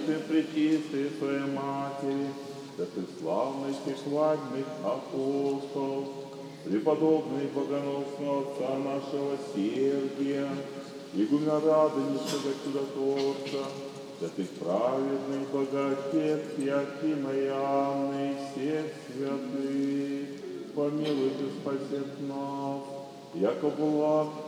Пресвятой, Пречистой Своей Матери, святых славных и свадьбных апостолов, преподобный богоносного отца нашего Сергия, игумена Радонежского чудотворца, святых праведных богатец Якима и Анны, и всех святых, помилуй и спаси нас, яко благ